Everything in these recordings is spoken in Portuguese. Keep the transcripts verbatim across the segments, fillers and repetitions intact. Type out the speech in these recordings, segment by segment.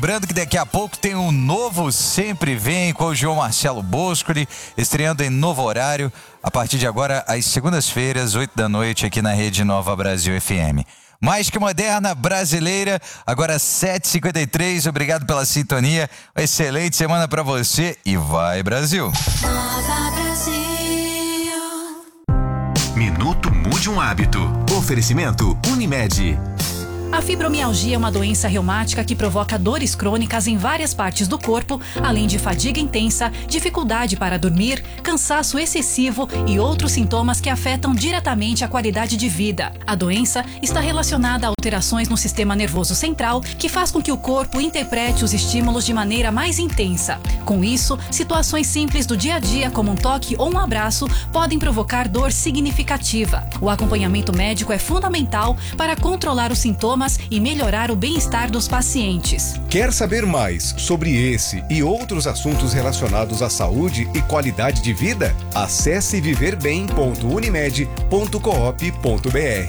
Lembrando que daqui a pouco tem um novo Sempre Vem com o João Marcelo Boscoli, estreando em novo horário, a partir de agora, às segundas-feiras, oito da noite, aqui na Rede Nova Brasil F M. Mais que moderna, brasileira, agora sete e cinquenta e três, obrigado pela sintonia, uma excelente semana pra você e vai Brasil! Nova Brasil. Minuto Mude um Hábito. Oferecimento Unimed. A fibromialgia é uma doença reumática que provoca dores crônicas em várias partes do corpo, além de fadiga intensa, dificuldade para dormir, cansaço excessivo e outros sintomas que afetam diretamente a qualidade de vida. A doença está relacionada a alterações no sistema nervoso central, que faz com que o corpo interprete os estímulos de maneira mais intensa. Com isso, situações simples do dia a dia, como um toque ou um abraço, podem provocar dor significativa. O acompanhamento médico é fundamental para controlar os sintomas e melhorar o bem-estar dos pacientes. Quer saber mais sobre esse e outros assuntos relacionados à saúde e qualidade de vida? Acesse viver bem ponto unimed ponto coop ponto br.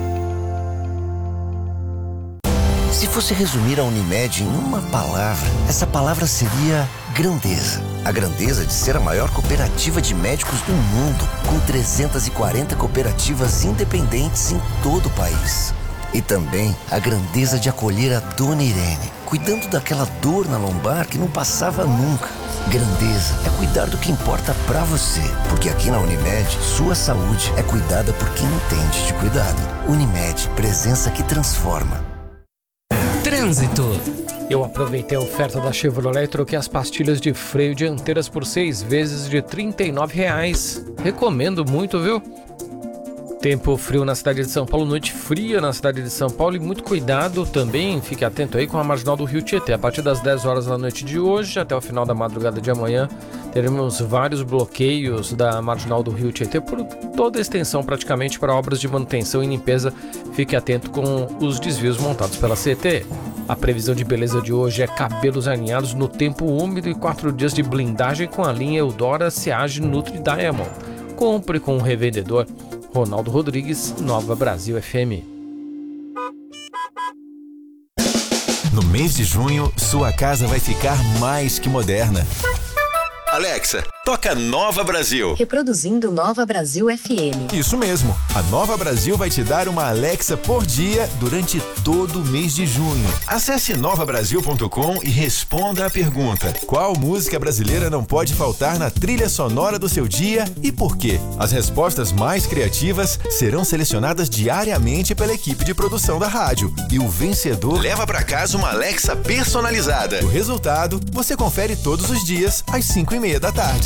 Se fosse resumir a Unimed em uma palavra, essa palavra seria grandeza. A grandeza de ser a maior cooperativa de médicos do mundo, com trezentas e quarenta cooperativas independentes em todo o país. E também a grandeza de acolher a Dona Irene, cuidando daquela dor na lombar que não passava nunca. Grandeza é cuidar do que importa pra você, porque aqui na Unimed, sua saúde é cuidada por quem entende de cuidado. Unimed, presença que transforma. Trânsito. Eu aproveitei a oferta da Chevrolet e troquei as pastilhas de freio dianteiras por seis vezes de trinta e nove reais. Recomendo muito, viu? Tempo frio na cidade de São Paulo, noite fria na cidade de São Paulo e muito cuidado também, fique atento aí com a marginal do Rio Tietê. A partir das dez horas da noite de hoje até o final da madrugada de amanhã, teremos vários bloqueios da marginal do Rio Tietê por toda a extensão praticamente para obras de manutenção e limpeza. Fique atento com os desvios montados pela C T. A previsão de beleza de hoje é cabelos alinhados no tempo úmido e quatro dias de blindagem com a linha Eudora Seage Nutri Diamond. Compre com o revendedor Ronaldo Rodrigues, Nova Brasil F M. No mês de junho, sua casa vai ficar mais que moderna. Alexa, toca Nova Brasil. Reproduzindo Nova Brasil F M. Isso mesmo. A Nova Brasil vai te dar uma Alexa por dia durante todo o mês de junho. Acesse nova brasil ponto com e responda a pergunta: qual música brasileira não pode faltar na trilha sonora do seu dia e por quê? As respostas mais criativas serão selecionadas diariamente pela equipe de produção da rádio. E o vencedor leva para casa uma Alexa personalizada. O resultado você confere todos os dias às cinco e meia da tarde.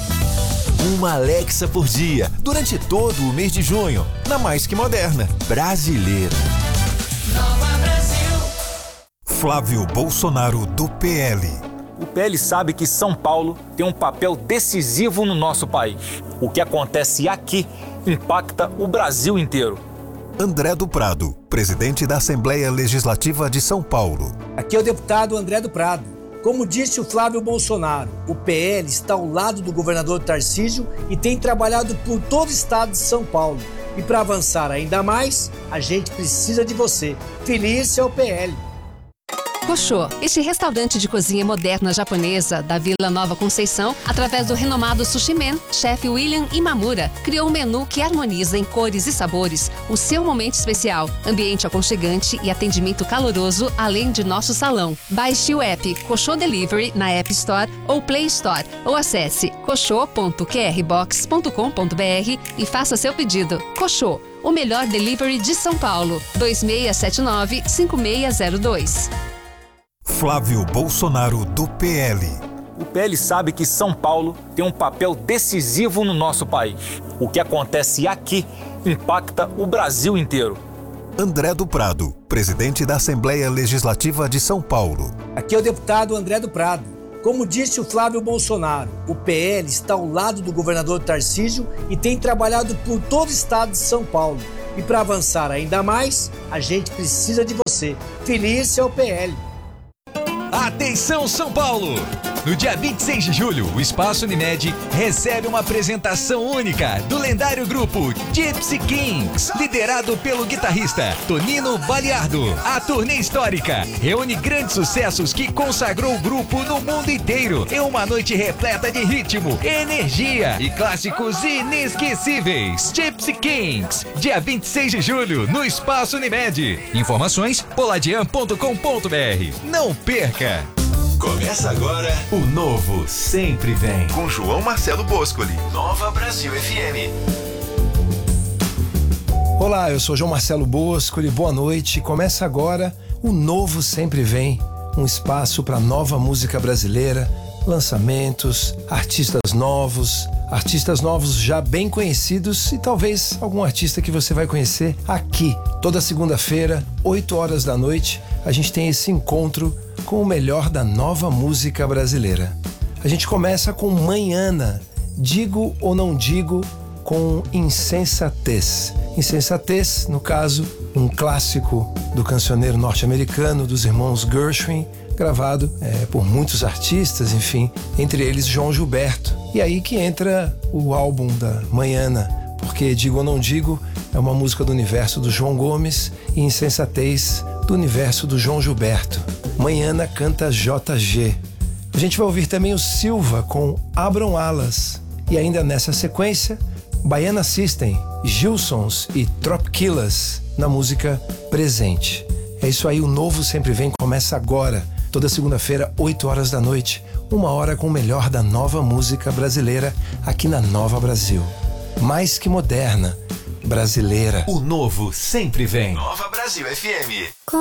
Uma Alexa por dia, durante todo o mês de junho, na mais que moderna, brasileira. Nova Brasil. Flávio Bolsonaro, do P L. O P L sabe que São Paulo tem um papel decisivo no nosso país. O que acontece aqui impacta o Brasil inteiro. André do Prado, presidente da Assembleia Legislativa de São Paulo. Aqui é o deputado André do Prado. Como disse o Flávio Bolsonaro, o P L está ao lado do governador Tarcísio e tem trabalhado por todo o estado de São Paulo. E para avançar ainda mais, a gente precisa de você. Feliz é o P L. Koshô, este restaurante de cozinha moderna japonesa da Vila Nova Conceição, através do renomado Sushi Man, chefe William Imamura, criou um menu que harmoniza em cores e sabores o seu momento especial, ambiente aconchegante e atendimento caloroso, além de nosso salão. Baixe o app Koshô Delivery na App Store ou Play Store, ou acesse koshô ponto q r box ponto com ponto b r e faça seu pedido. Koshô, o melhor delivery de São Paulo, dois seis sete nove, cinco seis zero dois. Flávio Bolsonaro, do P L. O P L sabe que São Paulo tem um papel decisivo no nosso país. O que acontece aqui impacta o Brasil inteiro. André do Prado, presidente da Assembleia Legislativa de São Paulo. Aqui é o deputado André do Prado. Como disse o Flávio Bolsonaro, o P L está ao lado do governador Tarcísio e tem trabalhado por todo o estado de São Paulo. E para avançar ainda mais, a gente precisa de você. Feliz é o P L. Atenção, São Paulo! No dia vinte e seis de julho, o Espaço Unimed recebe uma apresentação única do lendário grupo Gypsy Kings, liderado pelo guitarrista Tonino Baliardo. A turnê histórica reúne grandes sucessos que consagrou o grupo no mundo inteiro em uma noite repleta de ritmo, energia e clássicos inesquecíveis. Gypsy Kings, dia vinte e seis de julho, no Espaço Unimed. Informações poladian ponto com ponto br. Não perca! Começa agora o Novo Sempre Vem, com João Marcelo Boscoli, Nova Brasil F M. Olá, eu sou João Marcelo Boscoli, boa noite. Começa agora o Novo Sempre Vem, um espaço para nova música brasileira, lançamentos, artistas novos, artistas novos já bem conhecidos e talvez algum artista que você vai conhecer aqui. Toda segunda-feira, oito horas da noite, a gente tem esse encontro com o melhor da nova música brasileira. A gente começa com Manhana, Digo ou Não Digo, com Insensatez. Insensatez, no caso, um clássico do cancioneiro norte-americano dos irmãos Gershwin, gravado é, por muitos artistas, enfim, entre eles João Gilberto. E aí que entra o álbum da Manhana, porque Digo ou Não Digo é uma música do universo do João Gomes e Insensatez do universo do João Gilberto. Manhana canta J G. A gente vai ouvir também o Silva com Abram Alas. E ainda nessa sequência, Baiana System, Gilsons e Tropkillas na música Presente. É isso aí, o Novo Sempre Vem começa agora, toda segunda-feira, oito horas da noite, uma hora com o melhor da nova música brasileira aqui na Nova Brasil. Mais que moderna, brasileira. O Novo Sempre Vem. Nova Brasil F M.